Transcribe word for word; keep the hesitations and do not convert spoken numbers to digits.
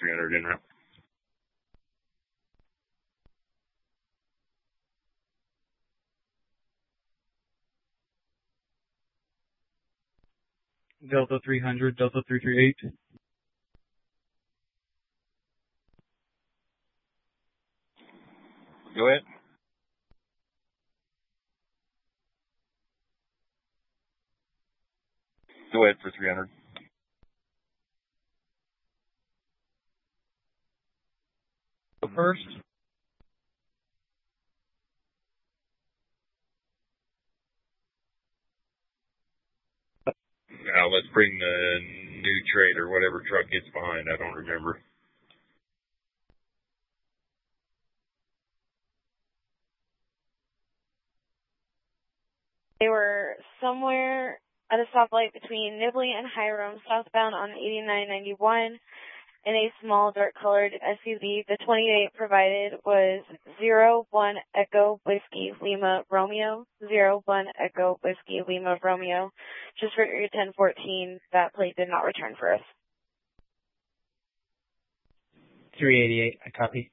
three hundred in route. Delta three hundred, Delta three three eight. Go ahead. Go ahead for three hundred. Go first. Now let's bring the new trade or whatever truck gets behind. I don't remember. They were somewhere at a stoplight between Nibley and Hiram, southbound on eighty-nine ninety-one, in a small dark-colored S U V. The twenty-eight provided was zero one Echo Whiskey Lima Romeo, zero one Echo Whiskey Lima Romeo. Just for your ten fourteen, that plate did not return for us. three eighty-eight, I copy.